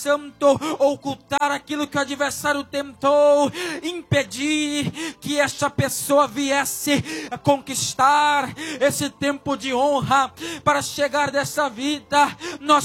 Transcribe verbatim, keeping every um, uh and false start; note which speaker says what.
Speaker 1: Santo, ocultar aquilo que o adversário tentou impedir que esta pessoa viesse a conquistar esse tempo de honra para chegar dessa vida. Nós